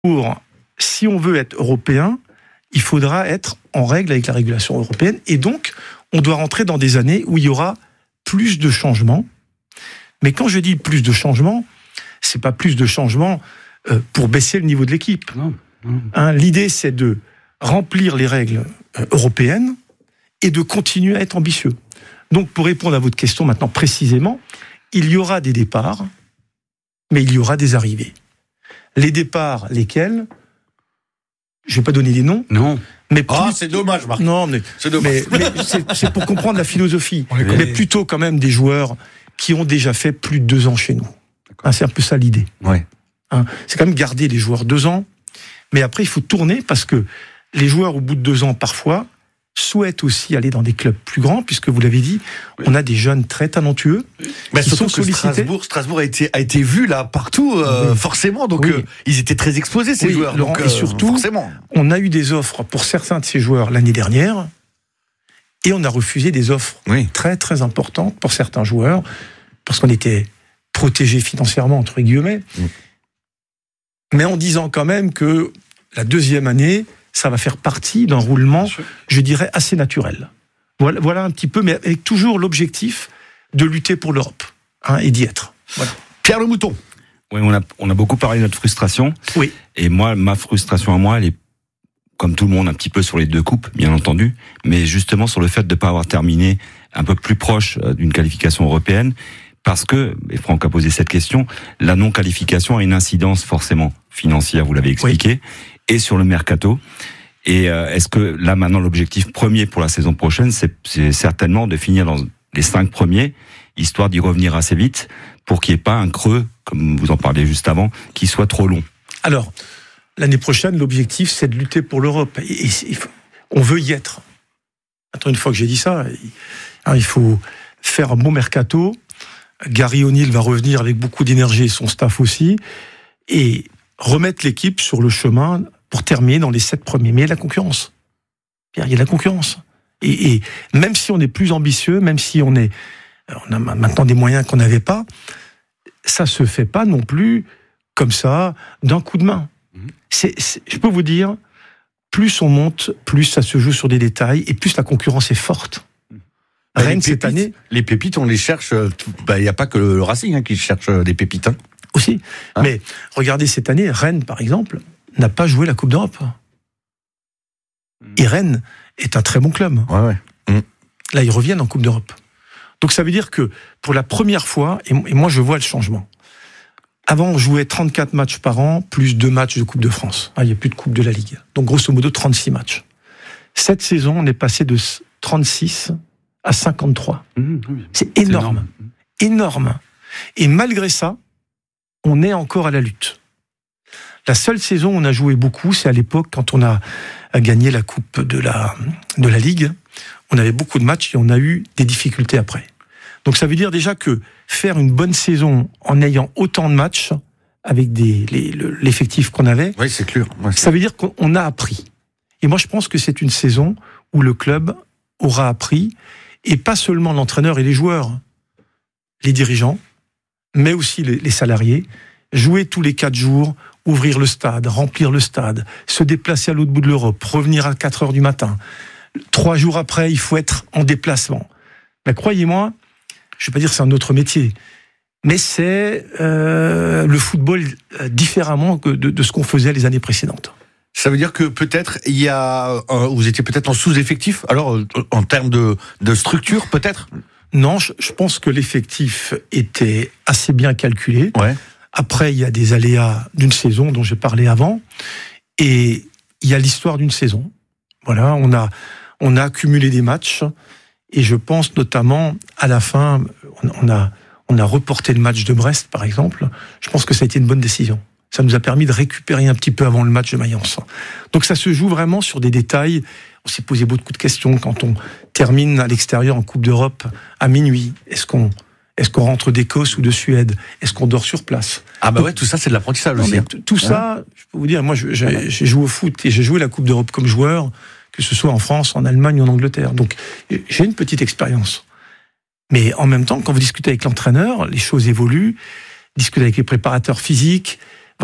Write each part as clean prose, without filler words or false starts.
si on veut être européen, il faudra être en règle avec la régulation européenne. Et donc, on doit rentrer dans des années où il y aura plus de changements. Mais quand je dis plus de changements, c'est pas plus de changements pour baisser le niveau de l'équipe. Non. L'idée, c'est de remplir les règles européennes et de continuer à être ambitieux. Donc, pour répondre à votre question maintenant précisément, il y aura des départs, mais il y aura des arrivées. Les départs, lesquels ? Je ne vais pas donner des noms. Non. Mais c'est dommage, Marc. Non, mais c'est pour comprendre la philosophie. Mais plutôt quand même des joueurs qui ont déjà fait plus de 2 ans chez nous. C'est un peu ça l'idée. Ouais. C'est quand même garder les joueurs 2 ans, mais après il faut tourner parce que les joueurs au bout de 2 ans parfois souhaitent aussi aller dans des clubs plus grands, puisque vous l'avez dit, on a des jeunes très talentueux qui sont sollicités. Strasbourg a été vu là partout, forcément. Donc ils étaient très exposés ces joueurs. Laurent, et surtout, forcément, on a eu des offres pour certains de ces joueurs l'année dernière, et on a refusé des offres très très importantes pour certains joueurs parce qu'on était protégés financièrement entre guillemets, mais en disant quand même que la 2e année, ça va faire partie d'un roulement, je dirais, assez naturel. Voilà un petit peu, mais avec toujours l'objectif de lutter pour l'Europe et d'y être. Voilà. Pierre Le Mouton. Oui, on a beaucoup parlé de notre frustration. Oui. Et moi, ma frustration à moi, elle est, comme tout le monde, un petit peu sur les 2 coupes, bien entendu, mais justement sur le fait de ne pas avoir terminé un peu plus proche d'une qualification européenne, parce que, et Franck a posé cette question, la non-qualification a une incidence forcément financière, vous l'avez expliqué, et sur le mercato. Et est-ce que là maintenant l'objectif premier pour la saison prochaine, c'est certainement de finir dans les 5 premiers, histoire d'y revenir assez vite, pour qu'il n'y ait pas un creux, comme vous en parliez juste avant, qui soit trop long. Alors, l'année prochaine, l'objectif c'est de lutter pour l'Europe. Et on veut y être. Attends, une fois que j'ai dit ça, il faut faire un bon mercato. Gary O'Neill va revenir avec beaucoup d'énergie et son staff aussi, et remettre l'équipe sur le chemin pour terminer dans les 7 premiers. Mais il y a de la concurrence. Il y a de la concurrence. Et même si on est plus ambitieux, même si on a maintenant des moyens qu'on n'avait pas, ça se fait pas non plus comme ça, d'un coup de main. Je peux vous dire, plus on monte, plus ça se joue sur des détails, et plus la concurrence est forte. Rennes, cette année... Les pépites, on les cherche... Il n'y a pas que le Racing qui cherche des pépites. Aussi. Mais regardez, cette année, Rennes, par exemple, n'a pas joué la Coupe d'Europe. Et Rennes est un très bon club. Là, ils reviennent en Coupe d'Europe. Donc ça veut dire que, pour la première fois, et moi je vois le changement, avant on jouait 34 matchs par an, plus 2 matchs de Coupe de France. Il n'y a plus de Coupe de la Ligue. Donc grosso modo, 36 matchs. Cette saison, on est passé de 36 à 53. C'est énorme. Énorme. Et malgré ça, on est encore à la lutte. La seule saison où on a joué beaucoup, c'est à l'époque quand on a gagné la Coupe de la Ligue. On avait beaucoup de matchs et on a eu des difficultés après. Donc ça veut dire déjà que faire une bonne saison en ayant autant de matchs, avec l'effectif qu'on avait, c'est clair. Ça veut dire qu'on a appris. Et moi je pense que c'est une saison où le club aura appris, et pas seulement l'entraîneur et les joueurs, les dirigeants, mais aussi les salariés, jouer tous les 4 jours, ouvrir le stade, remplir le stade, se déplacer à l'autre bout de l'Europe, revenir à 4 heures du matin. 3 jours après, il faut être en déplacement. Mais croyez-moi, je ne vais pas dire que c'est un autre métier, mais c'est le football différemment que de ce qu'on faisait les années précédentes. Ça veut dire que peut-être vous étiez peut-être en sous-effectif, alors en termes de structure peut-être ? Non, je pense que l'effectif était assez bien calculé. Après, il y a des aléas d'une saison dont j'ai parlé avant, et il y a l'histoire d'une saison. Voilà, on a accumulé des matchs, et je pense notamment à la fin, on a reporté le match de Brest, par exemple. Je pense que ça a été une bonne décision. Ça nous a permis de récupérer un petit peu avant le match de Mayence. Donc ça se joue vraiment sur des détails. On s'est posé beaucoup de questions quand on termine à l'extérieur en Coupe d'Europe à minuit. Est-ce qu'on rentre d'Écosse ou de Suède ? Est-ce qu'on dort sur place ? Donc, tout ça, c'est de l'apprentissage aussi. Tout ça, je peux vous dire, moi, j'ai joué au foot et j'ai joué la Coupe d'Europe comme joueur, que ce soit en France, en Allemagne ou en Angleterre. Donc, j'ai une petite expérience. Mais en même temps, quand vous discutez avec l'entraîneur, les choses évoluent. Discutez avec les préparateurs physiques.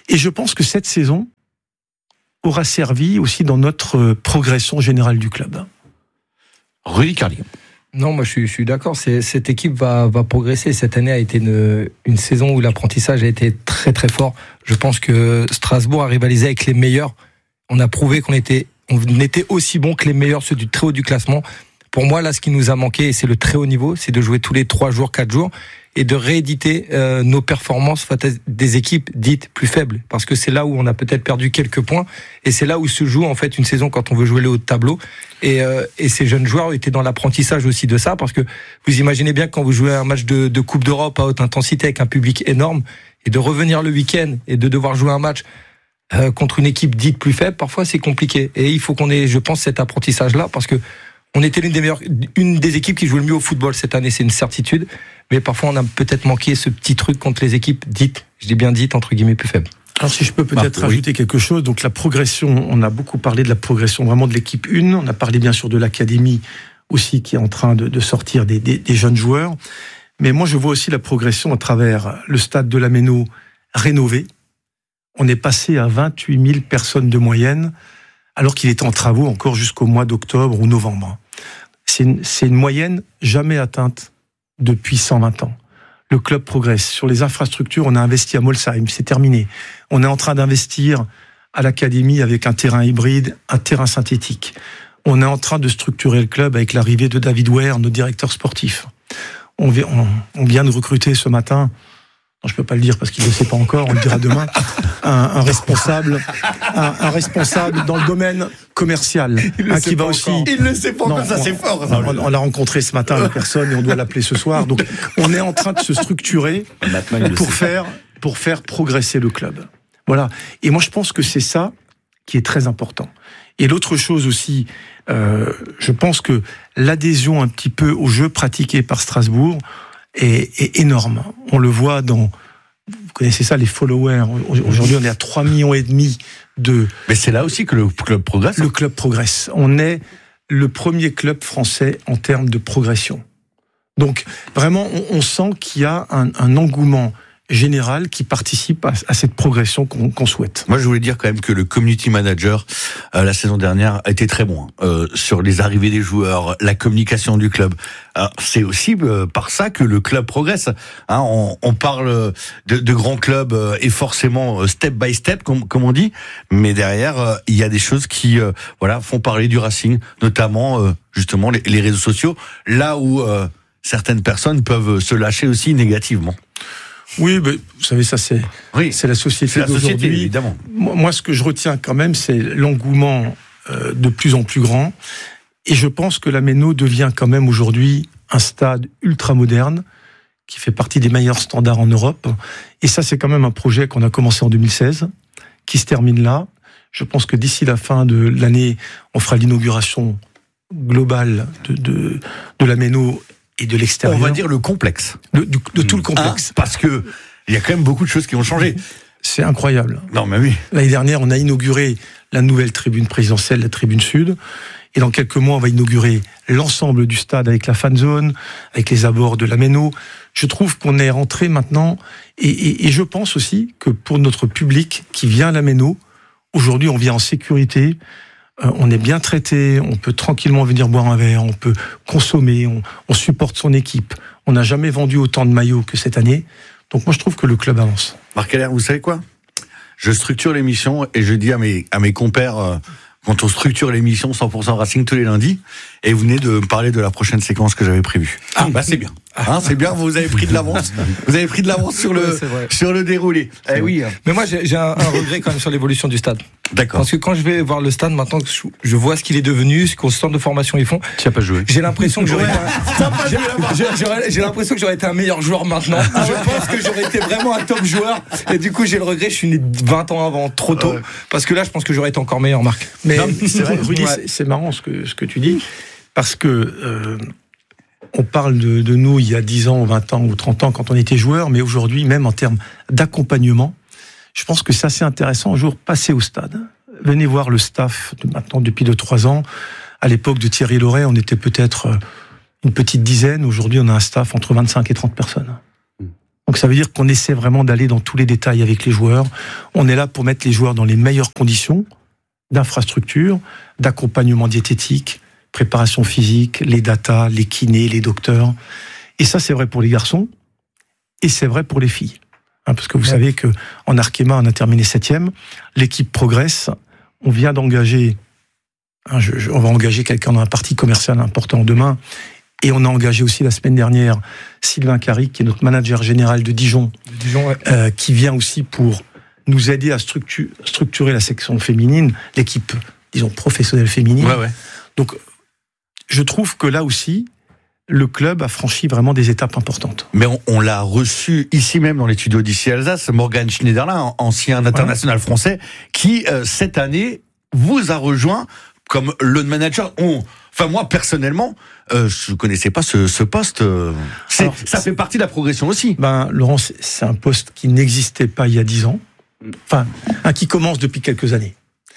Et je pense que cette saison aura servi aussi dans notre progression générale du club. Rudy Carli. Non, moi je suis d'accord. Cette équipe va progresser. Cette année a été une saison où l'apprentissage a été très très fort. Je pense que Strasbourg a rivalisé avec les meilleurs. On a prouvé qu'on était aussi bon que les meilleurs, ceux du très haut du classement. Pour moi, là, ce qui nous a manqué, et c'est le très haut niveau, c'est de jouer tous les 3 jours, 4 jours, et de rééditer nos performances face à des équipes dites plus faibles. Parce que c'est là où on a peut-être perdu quelques points, et c'est là où se joue en fait une saison quand on veut jouer le haut de tableau. Et ces jeunes joueurs étaient dans l'apprentissage aussi de ça, parce que vous imaginez bien quand vous jouez un match de Coupe d'Europe à haute intensité avec un public énorme, et de revenir le week-end et de devoir jouer un match contre une équipe dite plus faible, parfois c'est compliqué. Et il faut qu'on ait, je pense, cet apprentissage-là, parce que on était une des équipes qui jouait le mieux au football cette année, c'est une certitude. Mais parfois, on a peut-être manqué ce petit truc contre les équipes dites, je dis bien dites, entre guillemets, plus faibles. Alors si je peux peut-être rajouter quelque chose, donc la progression, on a beaucoup parlé de la progression vraiment de l'équipe 1, on a parlé bien sûr de l'académie aussi qui est en train de sortir des jeunes joueurs. Mais moi, je vois aussi la progression à travers le stade de la Méno rénové. On est passé à 28 000 personnes de moyenne, alors qu'il était en travaux encore jusqu'au mois d'octobre ou novembre. C'est une moyenne jamais atteinte depuis 120 ans. Le club progresse. Sur les infrastructures, on a investi à Molsheim, c'est terminé. On est en train d'investir à l'académie avec un terrain hybride, un terrain synthétique. On est en train de structurer le club avec l'arrivée de David Ware, notre directeur sportif. On vient de recruter ce matin, non, je peux pas le dire parce qu'il ne le sait pas encore, on le dira demain, un responsable dans le domaine commercial. Qui va aussi. Il ne le sait pas encore, ça c'est fort. On l'a rencontré ce matin, la personne, et on doit l'appeler ce soir. Donc, on est en train de se structurer pour faire progresser le club. Voilà. Et moi, je pense que c'est ça qui est très important. Et l'autre chose aussi, je pense que l'adhésion un petit peu au jeu pratiqué par Strasbourg est énorme. On le voit vous connaissez ça, les followers. Aujourd'hui, on est à 3,5 millions de... Mais c'est là aussi que le club progresse. Le club progresse. On est le premier club français en termes de progression. Donc, vraiment, on sent qu'il y a un engouement général qui participe à cette progression qu'on souhaite. Moi, je voulais dire quand même que le community manager la saison dernière a été très bon sur les arrivées des joueurs, la communication du club. C'est aussi par ça que le club progresse. On parle de grands clubs et forcément step by step, comme on dit, mais derrière il y a des choses qui font parler du Racing, notamment justement les réseaux sociaux, là où certaines personnes peuvent se lâcher aussi négativement. Oui, mais vous savez, ça c'est la société d'aujourd'hui. Évidemment. Moi, ce que je retiens quand même, c'est l'engouement de plus en plus grand. Et je pense que la Méno devient quand même aujourd'hui un stade ultra moderne qui fait partie des meilleurs standards en Europe. Et ça, c'est quand même un projet qu'on a commencé en 2016, qui se termine là. Je pense que d'ici la fin de l'année, on fera l'inauguration globale de la Méno et de l'extérieur. On va dire le complexe. De tout le complexe. Parce que il y a quand même beaucoup de choses qui ont changé. C'est incroyable. Non, mais oui. L'année dernière, on a inauguré la nouvelle tribune présidentielle, la tribune sud. Et dans quelques mois, on va inaugurer l'ensemble du stade avec la fan zone, avec les abords de la Méno. Je trouve qu'on est rentré maintenant, et je pense aussi que pour notre public qui vient à la Méno, aujourd'hui, on vient en sécurité. On est bien traité, on peut tranquillement venir boire un verre, on peut consommer, on supporte son équipe. On n'a jamais vendu autant de maillots que cette année. Donc moi, je trouve que le club avance. Marc Keller, vous savez quoi ? Je structure l'émission et je dis à mes compères, quand on structure l'émission 100% Racing tous les lundis, et vous venez de me parler de la prochaine séquence que j'avais prévue. C'est bien. C'est bien, vous avez pris de l'avance. Vous avez pris de l'avance sur le déroulé. Oui. Mais moi, j'ai un regret quand même sur l'évolution du stade. D'accord. Parce que quand je vais voir le stade maintenant, je vois ce qu'il est devenu, ce qu'au centre de formation ils font. Tu n'as pas joué. J'ai l'impression que j'aurais été un meilleur joueur maintenant. Je pense que j'aurais été vraiment un top joueur. Et du coup, j'ai le regret, je suis né 20 ans avant, trop tôt. Parce que là, je pense que j'aurais été encore meilleur, Marc. Mais c'est vrai, Rudy, c'est marrant ce que tu dis. Parce que on parle de nous il y a 10 ans, 20 ans ou 30 ans quand on était joueur, mais aujourd'hui, même en termes d'accompagnement, je pense que c'est assez intéressant un jour passer au stade. Venez voir le staff maintenant depuis 2-3 ans. À l'époque de Thierry Loret, on était peut-être une petite dizaine. Aujourd'hui, on a un staff entre 25 et 30 personnes. Donc ça veut dire qu'on essaie vraiment d'aller dans tous les détails avec les joueurs. On est là pour mettre les joueurs dans les meilleures conditions d'infrastructure, d'accompagnement diététique, préparation physique, les datas, les kinés, les docteurs. Et ça, c'est vrai pour les garçons et c'est vrai pour les filles. Parce que vous savez qu'en Arkema, on a terminé 7e. L'équipe progresse. On vient d'engager, on va engager quelqu'un dans un parti commercial important demain. Et on a engagé aussi la semaine dernière Sylvain Carrick, qui est notre manager général de Dijon, qui vient aussi pour nous aider à structurer la section féminine, l'équipe, disons, professionnelle féminine. Donc, je trouve que là aussi, le club a franchi vraiment des étapes importantes. Mais on l'a reçu ici même dans les studios d'ici Alsace, Morgan Schneiderlin, ancien international français, qui, cette année, vous a rejoint comme load manager. Enfin, moi, personnellement, je ne connaissais pas ce poste. Ça fait partie de la progression aussi. Laurent, c'est un poste qui n'existait pas il y a 10 ans. Enfin, qui commence depuis quelques années.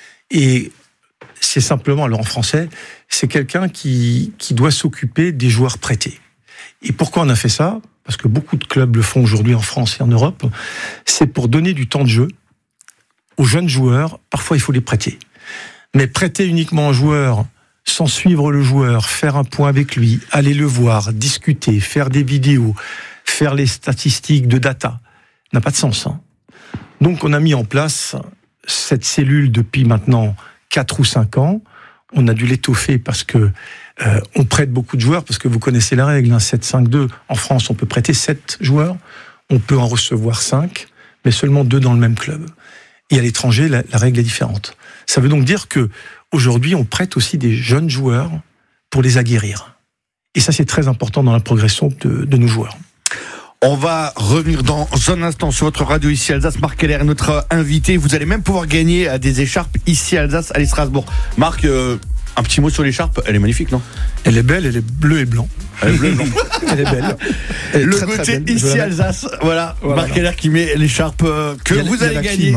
Et c'est simplement, alors en français, c'est quelqu'un qui doit s'occuper des joueurs prêtés. Et pourquoi on a fait ça ? Parce que beaucoup de clubs le font aujourd'hui en France et en Europe. C'est pour donner du temps de jeu aux jeunes joueurs. Parfois, il faut les prêter. Mais prêter uniquement un joueur sans suivre le joueur, faire un point avec lui, aller le voir, discuter, faire des vidéos, faire les statistiques de data, n'a pas de sens. Donc on a mis en place cette cellule depuis maintenant 4 ou 5 ans. On a dû l'étoffer parce que on prête beaucoup de joueurs, parce que vous connaissez la règle, 7-5-2. En France, on peut prêter 7 joueurs, on peut en recevoir 5, mais seulement 2 dans le même club. Et à l'étranger, la règle est différente. Ça veut donc dire que aujourd'hui, on prête aussi des jeunes joueurs pour les aguerrir. Et ça, c'est très important dans la progression de nos joueurs. On va revenir dans un instant sur votre radio ici Alsace. Marc Keller est notre invité. Vous allez même pouvoir gagner des écharpes ici Alsace, allez Strasbourg. Marc, un petit mot sur l'écharpe. Elle est magnifique, non ? Elle est belle, elle est bleue et blanc. Elle est bleue et blanc. Elle est belle. Le côté ici Alsace. Voilà. Marc Keller qui met l'écharpe que vous allez gagner.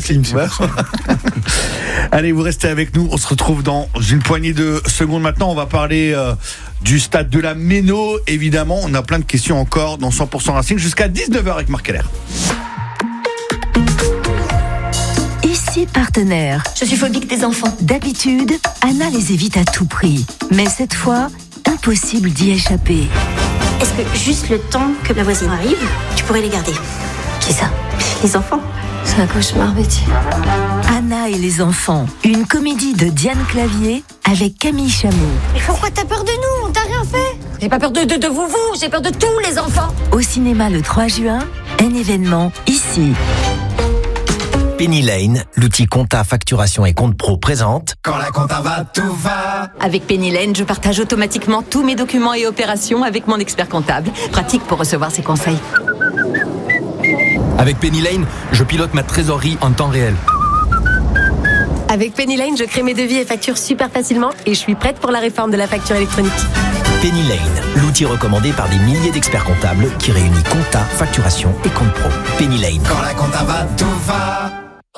Allez, vous restez avec nous. On se retrouve dans une poignée de secondes maintenant. On va parler du stade de la Méno. Évidemment, on a plein de questions encore dans 100% Racing jusqu'à 19h avec Marc Keller. Ici partenaire. Je suis phobique des enfants. D'habitude, Anna les évite à tout prix. Mais cette fois, impossible d'y échapper. Est-ce que juste le temps que la voisine arrive, tu pourrais les garder ? Qui ça ? Les enfants. C'est un cauchemar, Betty. Anna et les enfants, une comédie de Diane Clavier avec Camille Chamou. Mais pourquoi t'as peur de nous ? On t'a rien fait ? J'ai pas peur de vous, j'ai peur de tous les enfants. Au cinéma le 3 juin, un événement ici. Penny Lane, l'outil compta, facturation et compte pro présente. Quand la compta va, tout va. Avec Penny Lane, je partage automatiquement tous mes documents et opérations avec mon expert comptable. Pratique pour recevoir ses conseils. Avec Penny Lane, je pilote ma trésorerie en temps réel. Avec Penny Lane, je crée mes devis et factures super facilement et je suis prête pour la réforme de la facture électronique. Penny Lane, l'outil recommandé par des milliers d'experts comptables qui réunit compta, facturation et compte pro. Penny Lane. Quand la compta va, tout va.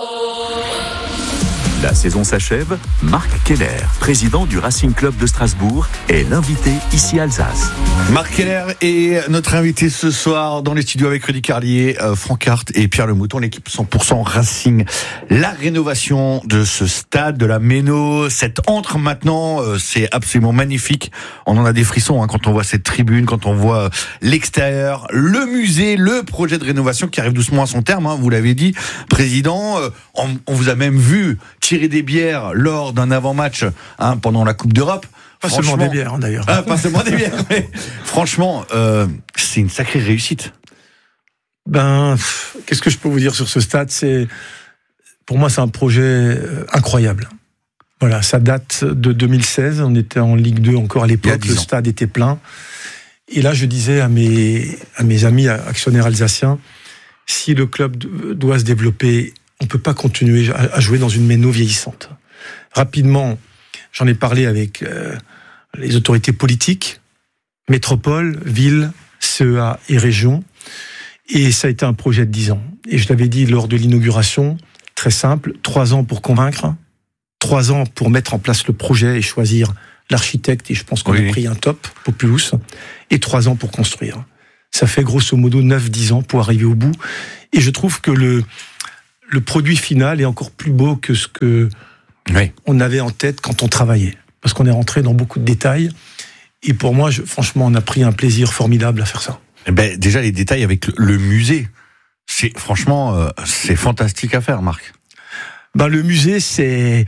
La saison s'achève. Marc Keller, président du Racing Club de Strasbourg, est l'invité ici à Alsace. Marc Keller est notre invité ce soir dans les studios avec Rudy Carlier, Franck Hart et Pierre Le Mouton, l'équipe 100% Racing. La rénovation de ce stade de la Méno, cette antre maintenant, c'est absolument magnifique. On en a des frissons quand on voit cette tribune, quand on voit l'extérieur, le musée, le projet de rénovation qui arrive doucement à son terme, vous l'avez dit, président. On vous a même vu tirer des bières lors d'un avant-match pendant la Coupe d'Europe. Pas seulement des bières, d'ailleurs. Pas seulement des bières, mais franchement, c'est une sacrée réussite. Qu'est-ce que je peux vous dire sur ce stade ? Pour moi, c'est un projet incroyable. Voilà, ça date de 2016. On était en Ligue 2 encore à l'époque. Le stade était plein. Et là, je disais à mes amis actionnaires alsaciens, si le club doit se développer, on ne peut pas continuer à jouer dans une Méno vieillissante. Rapidement, j'en ai parlé avec les autorités politiques, métropole, ville, CEA et région. Et ça a été un projet de 10 ans. Et je l'avais dit lors de l'inauguration, très simple, 3 ans pour convaincre, 3 ans pour mettre en place le projet et choisir l'architecte, et je pense qu'on a pris un top, Populous, et 3 ans pour construire. Ça fait grosso modo 9-10 ans pour arriver au bout. Et je trouve que le produit final est encore plus beau que ce que on avait en tête quand on travaillait. Parce qu'on est rentré dans beaucoup de détails. Et pour moi, franchement, on a pris un plaisir formidable à faire ça. Déjà, les détails avec le musée, c'est fantastique à faire, Marc. Le musée, c'est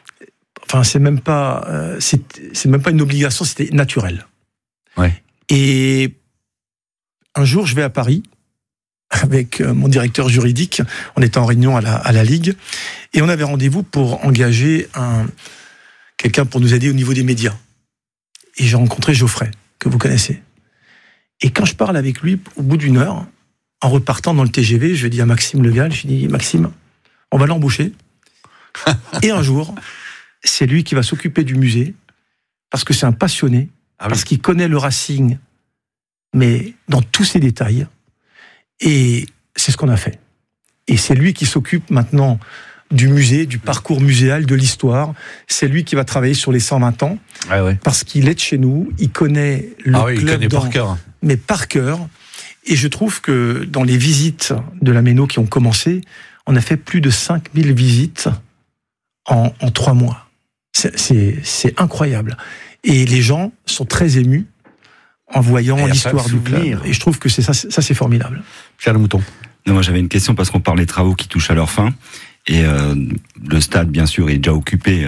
même pas une obligation, c'était naturel. Ouais. Et un jour, je vais à Paris avec mon directeur juridique. On était en réunion à la Ligue et on avait rendez-vous pour engager quelqu'un pour nous aider au niveau des médias. Et j'ai rencontré Geoffrey, que vous connaissez. Et quand je parle avec lui, au bout d'une heure, en repartant dans le TGV, je dis à Maxime Legal, je dis Maxime, on va l'embaucher. Et un jour, c'est lui qui va s'occuper du musée, parce que c'est un passionné, parce qu'il connaît le Racing, mais dans tous ses détails. Et c'est ce qu'on a fait. Et c'est lui qui s'occupe maintenant du musée, du parcours muséal, de l'histoire. C'est lui qui va travailler sur les 120 ans, parce qu'il est de chez nous, il connaît le club par cœur. Mais par cœur. Et je trouve que dans les visites de la Méno qui ont commencé, on a fait plus de 5000 visites en 3 mois. C'est incroyable. Et les gens sont très émus en voyant l'histoire du club. Et je trouve que c'est ça c'est formidable. Pierre Le Mouton. Non, moi j'avais une question parce qu'on parle des travaux qui touchent à leur fin. Et le stade, bien sûr, est déjà occupé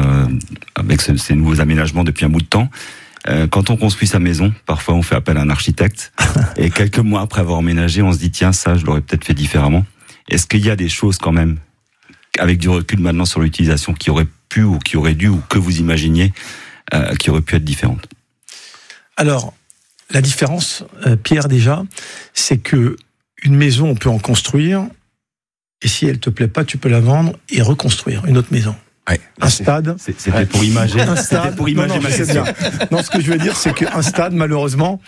avec ces nouveaux aménagements depuis un bout de temps. Quand on construit sa maison, parfois on fait appel à un architecte. Et quelques mois après avoir emménagé, on se dit tiens, ça, je l'aurais peut-être fait différemment. Est-ce qu'il y a des choses quand même, avec du recul maintenant sur l'utilisation, qui auraient pu ou qui auraient dû ou que vous imaginiez, qui auraient pu être différentes? Alors, la différence, Pierre, déjà, c'est que une maison, on peut en construire. Et si elle te plaît pas, tu peux la vendre et reconstruire une autre maison. Ouais, un stade. C'était pour imager. Un stade. Pour imager ma question. Non, ce que je veux dire, c'est qu'un stade, malheureusement,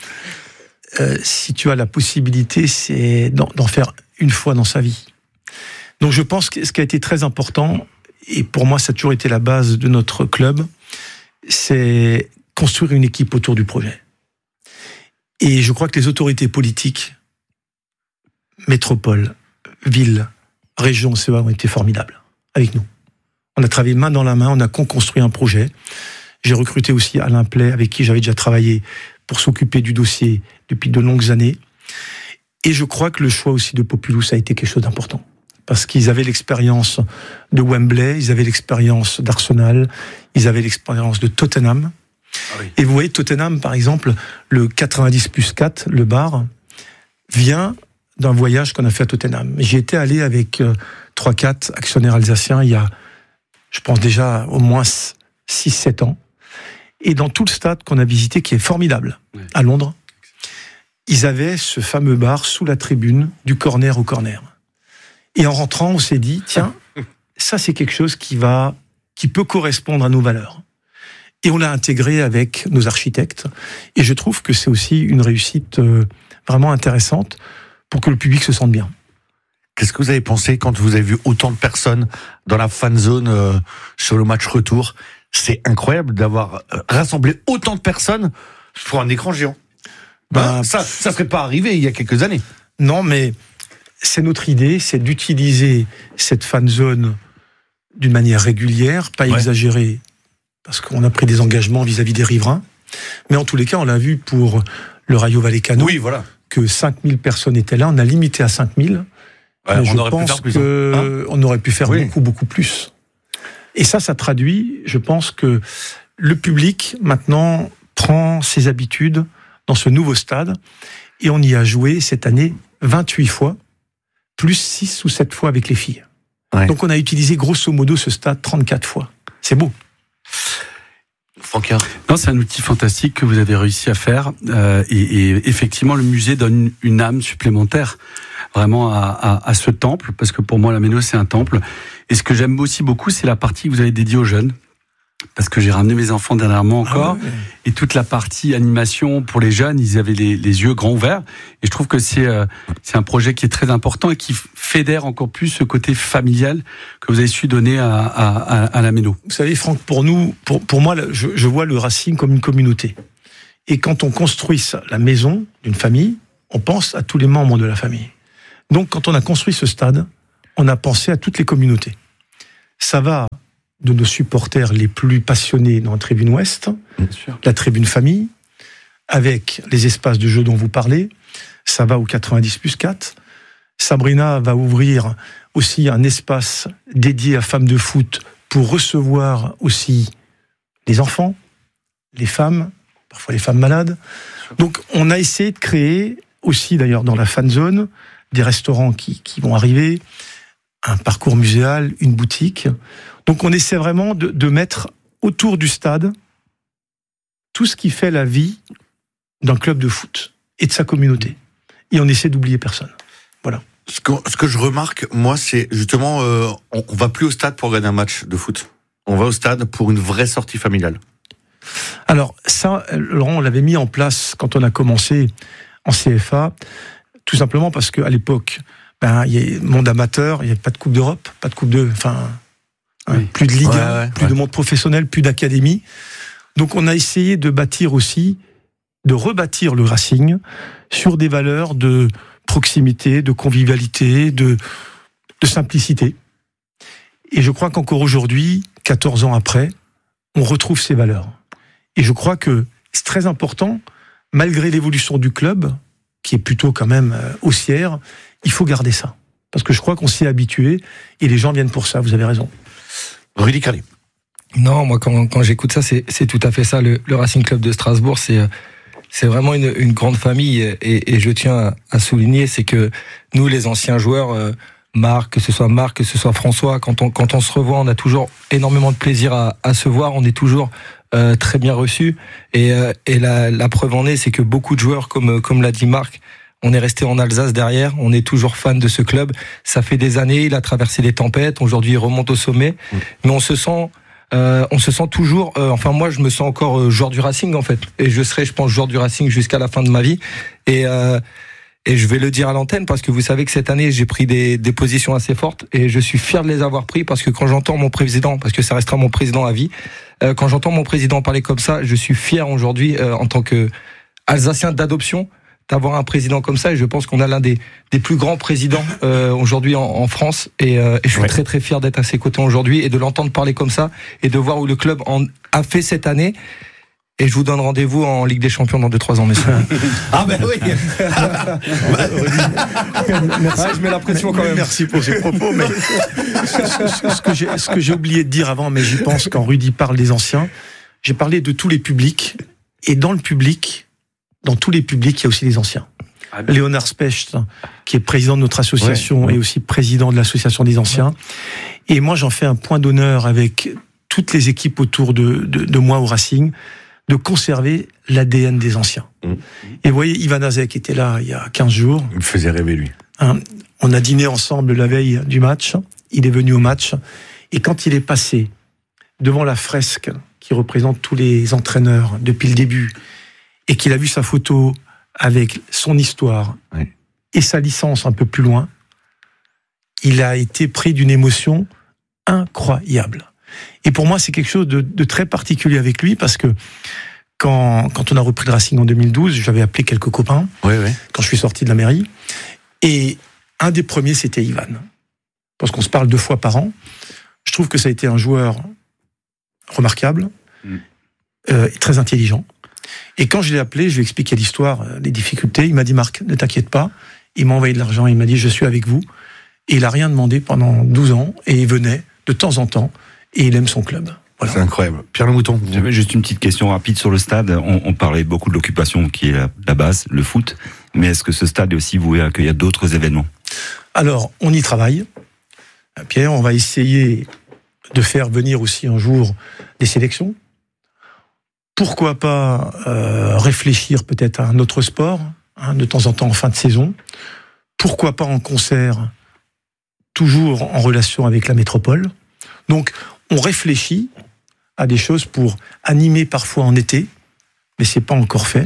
si tu as la possibilité, c'est d'en faire une fois dans sa vie. Donc, je pense que ce qui a été très important, et pour moi, ça a toujours été la base de notre club, c'est construire une équipe autour du projet. Et je crois que les autorités politiques, métropole, ville, région, CEA ont été formidables avec nous. On a travaillé main dans la main, on a construit un projet. J'ai recruté aussi Alain Play, avec qui j'avais déjà travaillé pour s'occuper du dossier depuis de longues années. Et je crois que le choix aussi de Populous a été quelque chose d'important. Parce qu'ils avaient l'expérience de Wembley, ils avaient l'expérience d'Arsenal, ils avaient l'expérience de Tottenham. Ah oui. Et vous voyez, Tottenham, par exemple, le 90+4, le bar, vient d'un voyage qu'on a fait à Tottenham. J'y étais allé avec 3-4 actionnaires alsaciens il y a, je pense déjà au moins 6-7 ans. Et dans tout le stade qu'on a visité, qui est formidable, à Londres, ils avaient ce fameux bar sous la tribune, du corner au corner. Et en rentrant, on s'est dit, tiens, ça c'est quelque chose qui peut correspondre à nos valeurs. Et on l'a intégré avec nos architectes. Et je trouve que c'est aussi une réussite vraiment intéressante pour que le public se sente bien. Qu'est-ce que vous avez pensé quand vous avez vu autant de personnes dans la fan zone sur le match retour? C'est incroyable d'avoir rassemblé autant de personnes pour un écran géant. Ça serait pas arrivé il y a quelques années. Non, mais c'est notre idée, c'est d'utiliser cette fan zone d'une manière régulière, pas exagérée, parce qu'on a pris des engagements vis-à-vis des riverains. Mais en tous les cas, on l'a vu pour le Rayo Vallecano. Oui, voilà. Que 5000 personnes étaient là, on a limité à 5000. On aurait pu faire plus. On aurait pu faire beaucoup plus. Et ça traduit, je pense que le public, maintenant, prend ses habitudes dans ce nouveau stade, et on y a joué cette année 28 fois, plus 6 ou 7 fois avec les filles. Ouais. Donc on a utilisé grosso modo ce stade 34 fois. C'est beau. Franck. Non, c'est un outil fantastique que vous avez réussi à faire, et effectivement le musée donne une âme supplémentaire vraiment à ce temple, parce que pour moi la Méno c'est un temple. Et ce que j'aime aussi beaucoup, c'est la partie que vous avez dédiée aux jeunes, parce que j'ai ramené mes enfants dernièrement encore, et toute la partie animation pour les jeunes, ils avaient les yeux grands ouverts, et je trouve que c'est un projet qui est très important et qui fédère encore plus ce côté familial que vous avez su donner à la Méno. Vous savez, Franck, pour moi, je vois le Racing comme une communauté. Et quand on construit la maison d'une famille, on pense à tous les membres de la famille. Donc, quand on a construit ce stade, on a pensé à toutes les communautés. Ça va de nos supporters les plus passionnés dans la tribune ouest, la tribune famille, avec les espaces de jeu dont vous parlez. Ça va au 90+4. Sabrina va ouvrir aussi un espace dédié à femmes de foot pour recevoir aussi les enfants, les femmes, parfois les femmes malades. Donc, on a essayé de créer aussi, d'ailleurs, dans la fan zone, des restaurants qui vont arriver, un parcours muséal, une boutique. Donc, on essaie vraiment de mettre autour du stade tout ce qui fait la vie d'un club de foot et de sa communauté. Et on essaie d'oublier personne. Voilà. Ce que je remarque, moi, c'est justement, on va plus au stade pour gagner un match de foot. On va au stade pour une vraie sortie familiale. Alors, ça, Laurent, on l'avait mis en place quand on a commencé en CFA, tout simplement parce qu'à l'époque, il y a monde amateur, il n'y avait pas de Coupe d'Europe, pas de Coupe de... plus de Ligue 1, plus de monde professionnel, plus d'académie. Donc, on a essayé de bâtir aussi, de rebâtir le Racing sur des valeurs de proximité, de convivialité, de simplicité. Et je crois qu'encore aujourd'hui, 14 ans après, on retrouve ces valeurs. Et je crois que c'est très important, malgré l'évolution du club, qui est plutôt quand même haussière, il faut garder ça. Parce que je crois qu'on s'y est habitué, et les gens viennent pour ça, vous avez raison. Rudy Carly. Non, moi quand j'écoute ça, c'est tout à fait ça. Le Racing Club de Strasbourg, c'est vraiment une grande famille, et je tiens à souligner, c'est que nous, les anciens joueurs, Marc, que ce soit François, quand on se revoit, on a toujours énormément de plaisir à se voir, on est toujours très bien reçus, et la preuve en est, c'est que beaucoup de joueurs, comme l'a dit Marc, on est resté en Alsace derrière, on est toujours fan de ce club, ça fait des années, il a traversé des tempêtes, aujourd'hui il remonte au sommet, mais on se sent toujours, enfin moi je me sens encore joueur du Racing en fait, et je serai, je pense, joueur du Racing jusqu'à la fin de ma vie, et je vais le dire à l'antenne parce que vous savez que cette année j'ai pris des positions assez fortes, et je suis fier de les avoir pris, parce que quand j'entends mon président, parce que ça restera mon président à vie, quand j'entends mon président parler comme ça, je suis fier aujourd'hui en tant que Alsacien d'adoption d'avoir un président comme ça, et je pense qu'on a l'un des plus grands présidents aujourd'hui en France, et je suis très très fier d'être à ses côtés aujourd'hui et de l'entendre parler comme ça, et de voir où le club a fait cette année. Et je vous donne rendez-vous en Ligue des Champions dans 2-3 ans, messieurs. Ah ben oui. Merci. Je mets la pression quand même. Merci pour ces propos. Mais ce que j'ai oublié de dire avant, mais j'y pense quand Rudy parle des anciens, j'ai parlé de tous les publics, et dans tous les publics, il y a aussi des anciens. Léonard Specht, qui est président de notre association, et aussi président de l'association des anciens. Et moi, j'en fais un point d'honneur avec toutes les équipes autour de moi au Racing, de conserver l'ADN des anciens. Et vous voyez, Ivan Azek était là il y a 15 jours. Il me faisait rêver, lui. On a dîné ensemble la veille du match. Il est venu au match. Et quand il est passé devant la fresque qui représente tous les entraîneurs depuis le début, et qu'il a vu sa photo avec son histoire et sa licence un peu plus loin, il a été pris d'une émotion incroyable. Et pour moi, c'est quelque chose de très particulier avec lui, parce que quand on a repris le Racing en 2012, j'avais appelé quelques copains, quand je suis sorti de la mairie, et un des premiers, c'était Ivan. Parce qu'on se parle 2 fois par an. Je trouve que ça a été un joueur remarquable, très intelligent. Et quand je l'ai appelé, je lui ai expliqué l'histoire, les difficultés. Il m'a dit, Marc, ne t'inquiète pas. Il m'a envoyé de l'argent, il m'a dit, je suis avec vous. Et il n'a rien demandé pendant 12 ans, et il venait de temps en temps, et il aime son club. Voilà. C'est incroyable. Pierre Le Mouton. J'avais juste une petite question rapide sur le stade. On parlait beaucoup de l'occupation qui est la base, le foot. Mais est-ce que ce stade est aussi voué à accueillir d'autres événements ? Alors, on y travaille. Pierre, on va essayer de faire venir aussi un jour des sélections. Pourquoi pas réfléchir peut-être à un autre sport, de temps en temps en fin de saison. Pourquoi pas en concert, toujours en relation avec la métropole. Donc, on réfléchit à des choses pour animer parfois en été, mais c'est pas encore fait.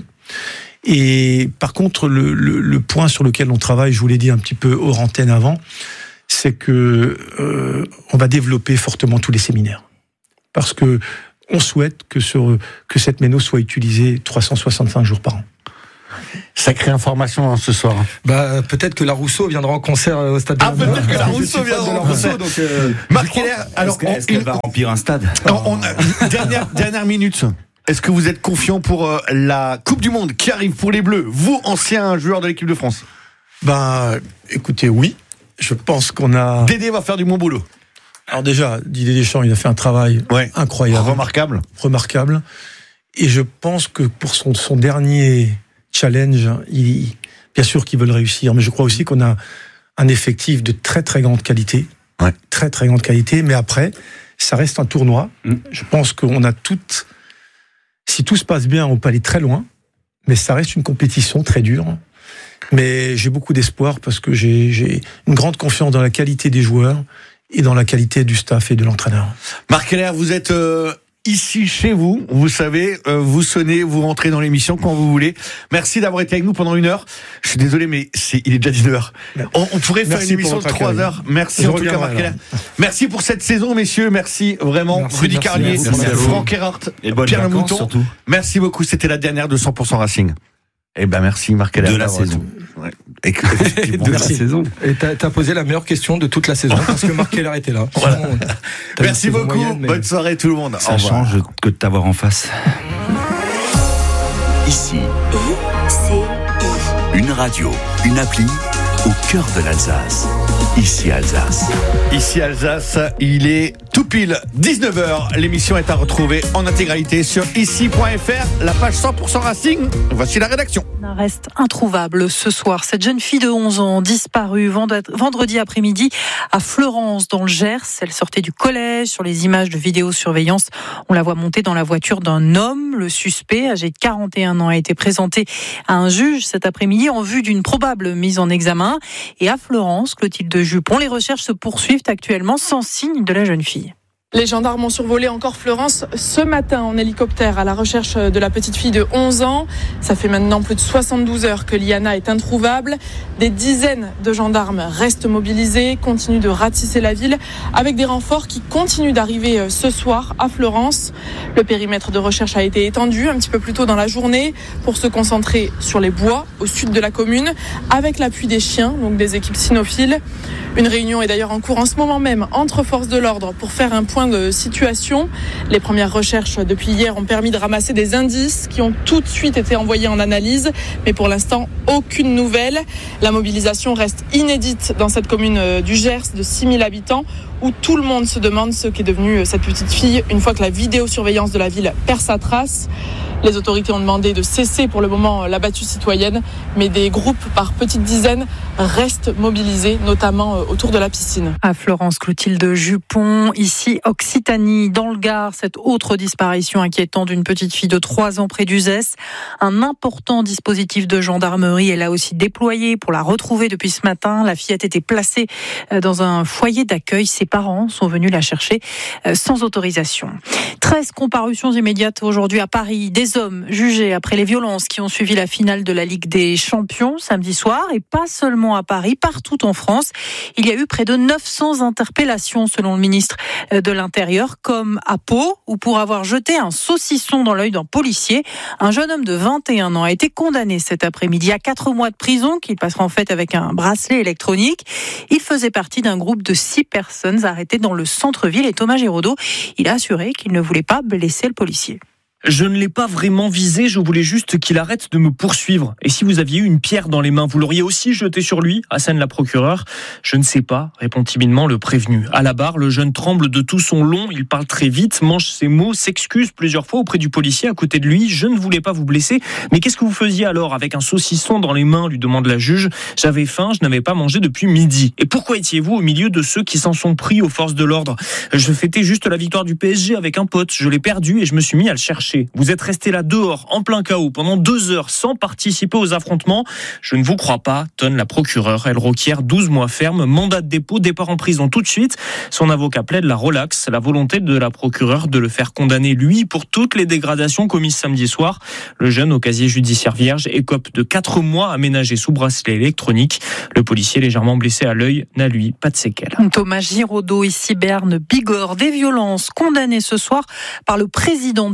Et par contre, le point sur lequel on travaille, je vous l'ai dit un petit peu hors antenne avant, c'est que on va développer fortement tous les séminaires. Parce que on souhaite que cette méno soit utilisée 365 jours par an. Sacrée information ce soir. Bah, peut-être que la Rousseau viendra en concert au stade. Peut-être que la Rousseau viendra en concert. Marc Keller, alors est-ce qu'elle va remplir un stade? Dernière minute. Est-ce que vous êtes confiant pour la Coupe du Monde qui arrive pour les Bleus, vous, ancien joueur de l'équipe de France? Écoutez, oui. Je pense qu'on a... Dédé va faire du bon boulot. Alors déjà, Didier Deschamps, il a fait un travail incroyable. Remarquable. Et je pense que pour son dernier challenge, bien sûr qu'ils veulent réussir, mais je crois aussi qu'on a un effectif de très très grande qualité. Très très grande qualité, mais après, ça reste un tournoi. Je pense qu'on a toutes... Si tout se passe bien, on peut aller très loin, mais ça reste une compétition très dure. Mais j'ai beaucoup d'espoir parce que j'ai une grande confiance dans la qualité des joueurs et dans la qualité du staff et de l'entraîneur. Marc Keller, vous êtes ici chez vous, vous savez, vous sonnez, vous rentrez dans l'émission quand vous voulez. Merci d'avoir été avec nous pendant 1 heure. Je suis désolé, mais il est déjà 19h. On pourrait faire une émission de 3 heures. Merci en tout cas, Marc Keller. Merci pour cette saison, messieurs. Merci vraiment. Rudy Carlier, Franck Erhardt, Pierre Lemouton. Surtout. Merci beaucoup. C'était la dernière de 100% Racing. Merci Marc Keller. De la saison. De la saison. Et t'as posé la meilleure question de toute la saison parce que Marc Keller était là. Voilà. Merci beaucoup. Bonne soirée tout le monde. Ça change que de t'avoir en face. Ici, une radio, une appli au cœur de l'Alsace. Ici Alsace. Ici Alsace, il est tout pile 19h. L'émission est à retrouver en intégralité sur ici.fr, la page 100% Racing. Voici la rédaction. Reste introuvable ce soir. Cette jeune fille de 11 ans disparue vendredi après-midi à Fleurance dans le Gers. Elle sortait du collège. Sur les images de vidéosurveillance, on la voit monter dans la voiture d'un homme. Le suspect, âgé de 41 ans, a été présenté à un juge cet après-midi en vue d'une probable mise en examen. Et à Fleurance, Clotilde Jupon, les recherches se poursuivent actuellement sans signe de la jeune fille. Les gendarmes ont survolé encore Fleurance ce matin en hélicoptère à la recherche de la petite fille de 11 ans. Ça fait maintenant plus de 72 heures que Liana est introuvable. Des dizaines de gendarmes restent mobilisés, continuent de ratisser la ville avec des renforts qui continuent d'arriver ce soir à Fleurance. Le périmètre de recherche a été étendu un petit peu plus tôt dans la journée pour se concentrer sur les bois au sud de la commune avec l'appui des chiens, donc des équipes cynophiles. Une réunion est d'ailleurs en cours en ce moment même entre forces de l'ordre pour faire un point de situation. Les premières recherches depuis hier ont permis de ramasser des indices qui ont tout de suite été envoyés en analyse, mais pour l'instant, aucune nouvelle. La mobilisation reste inédite dans cette commune du Gers de 6000 habitants où tout le monde se demande ce qu'est devenue cette petite fille une fois que la vidéosurveillance de la ville perd sa trace. Les autorités ont demandé de cesser pour le moment la battue citoyenne, mais des groupes par petites dizaines restent mobilisés, notamment autour de la piscine. À Fleurance, Clotilde Jupon, ici Occitanie, dans le Gard, cette autre disparition inquiétante d'une petite fille de 3 ans près d'Uzès. Un important dispositif de gendarmerie est là aussi déployé pour la retrouver depuis ce matin. La fillette était placée dans un foyer d'accueil. Ses parents sont venus la chercher sans autorisation. 13 comparutions immédiates aujourd'hui à Paris. Des hommes jugés après les violences qui ont suivi la finale de la Ligue des Champions samedi soir, et pas seulement à Paris, partout en France. Il y a eu près de 900 interpellations selon le ministre de l'Intérieur, comme à Pau, où pour avoir jeté un saucisson dans l'œil d'un policier, un jeune homme de 21 ans a été condamné cet après-midi à 4 mois de prison, qu'il passera en fait avec un bracelet électronique. Il faisait partie d'un groupe de 6 personnes arrêtées dans le centre-ville, et Thomas Giraudot, il a assuré qu'il ne voulait pas blesser le policier. Je ne l'ai pas vraiment visé, je voulais juste qu'il arrête de me poursuivre. Et si vous aviez eu une pierre dans les mains, vous l'auriez aussi jetée sur lui, assène la procureure. Je ne sais pas, répond timidement le prévenu. À la barre, le jeune tremble de tout son long, il parle très vite, mange ses mots, s'excuse plusieurs fois auprès du policier à côté de lui. Je ne voulais pas vous blesser, mais qu'est-ce que vous faisiez alors avec un saucisson dans les mains, lui demande la juge. J'avais faim, je n'avais pas mangé depuis midi. Et pourquoi étiez-vous au milieu de ceux qui s'en sont pris aux forces de l'ordre? Je fêtais juste la victoire du PSG avec un pote, je l'ai perdu et je me suis mis à le chercher. Vous êtes resté là dehors, en plein chaos, pendant 2 heures, sans participer aux affrontements. Je ne vous crois pas, tonne la procureure. Elle requiert 12 mois ferme, mandat de dépôt, départ en prison tout de suite. Son avocat plaide la relaxe, la volonté de la procureure de le faire condamner, lui, pour toutes les dégradations commises samedi soir. Le jeune, au casier judiciaire vierge, écope de 4 mois aménagés sous bracelet électronique. Le policier, légèrement blessé à l'œil, n'a lui pas de séquelles. Thomas Giraudot, ici Berne, Bigorre, des violences condamnées ce soir par le président du Paris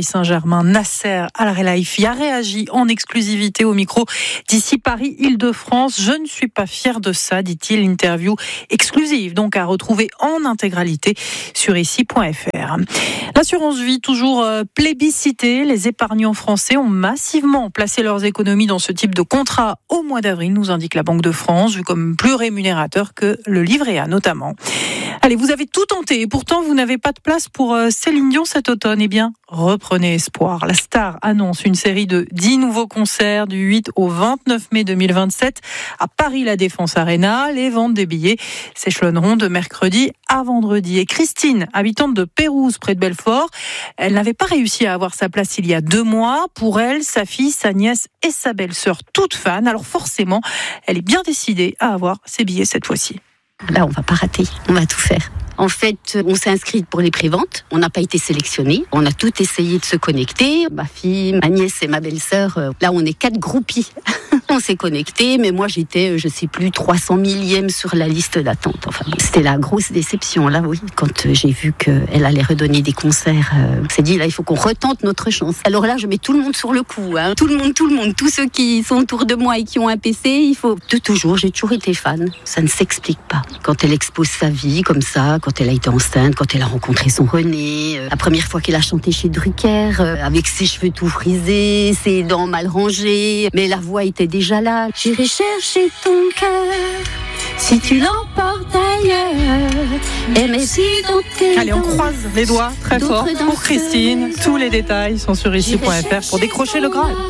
Saint-Germain, Nasser Al-Khelaifi, a réagi en exclusivité au micro d'ici Paris-Île-de-France. Je ne suis pas fier de ça, dit-il. Interview exclusive, donc à retrouver en intégralité sur ici.fr. L'assurance vie, toujours plébiscitée. Les épargnants français ont massivement placé leurs économies dans ce type de contrat au mois d'avril, nous indique la Banque de France, vu comme plus rémunérateur que le livret A notamment. Allez, vous avez tout tenté et pourtant vous n'avez pas de place pour Céline Dion cet automne. Eh bien, reprenez espoir. La star annonce une série de 10 nouveaux concerts du 8 au 29 mai 2027 à Paris La Défense Arena. Les ventes des billets s'échelonneront de mercredi à vendredi. Et Christine, habitante de Pérouse près de Belfort, elle n'avait pas réussi à avoir sa place il y a 2 mois. Pour elle, sa fille, sa nièce et sa belle-sœur, toutes fans. Alors forcément, elle est bien décidée à avoir ses billets cette fois-ci. Là, on va pas rater, on va tout faire. En fait, on s'est inscrite pour les préventes. On n'a pas été sélectionnés. On a tout essayé de se connecter. Ma fille, ma nièce et ma belle-sœur. Là, on est 4 groupies. On s'est connectés, mais moi, j'étais, je sais plus, 300 millième sur la liste d'attente. Enfin, c'était la grosse déception, là, oui. Quand j'ai vu qu'elle allait redonner des concerts, on s'est dit, là, il faut qu'on retente notre chance. Alors là, je mets tout le monde sur le coup, hein. Tout le monde. Tous ceux qui sont autour de moi et qui ont un PC, il faut... De toujours, j'ai toujours été fan. Ça ne s'explique pas. Quand elle expose sa vie, comme ça, quand elle a été enceinte, quand elle a rencontré son René, la première fois qu'elle a chanté chez Drucker, avec ses cheveux tout frisés, ses dents mal rangées, mais la voix était déjà là. J'irai chercher ton cœur si tu l'emportes ailleurs. Et mais si dans tes... Allez, on croise les doigts très fort pour Christine. Tous les détails sont sur ici.fr pour décrocher le Graal.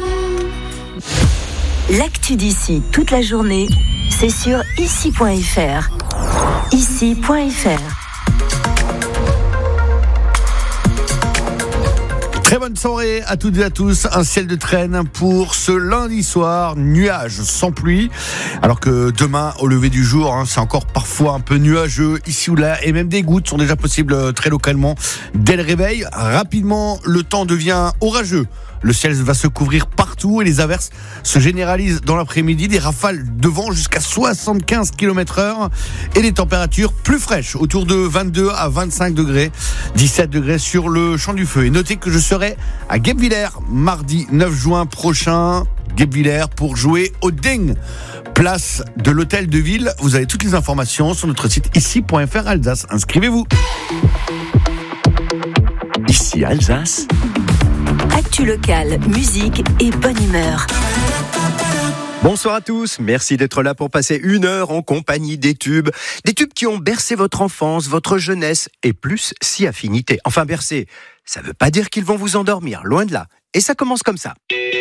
L'actu d'ici toute la journée, c'est sur ici.fr. Ici.fr. Très bonne soirée à toutes et à tous. Un ciel de traîne pour ce lundi soir. Nuages sans pluie. Alors que demain, au lever du jour, c'est encore parfois un peu nuageux ici ou là. Et même des gouttes sont déjà possibles très localement dès le réveil. Rapidement, le temps devient orageux. Le ciel va se couvrir partout et les averses se généralisent dans l'après-midi. Des rafales de vent jusqu'à 75 km/h et des températures plus fraîches, autour de 22 à 25 degrés, 17 degrés sur le champ du feu. Et notez que je serai à Guebwiller mardi 9 juin prochain. Guebwiller pour jouer au Ding, place de l'hôtel de ville. Vous avez toutes les informations sur notre site ici.fr Alsace. Inscrivez-vous. Ici Alsace. Actu locale, musique et bonne humeur. Bonsoir à tous, merci d'être là pour passer 1 heure en compagnie des tubes qui ont bercé votre enfance, votre jeunesse et plus si affinité. Enfin bercé, ça veut pas dire qu'ils vont vous endormir, loin de là. Et ça commence comme ça.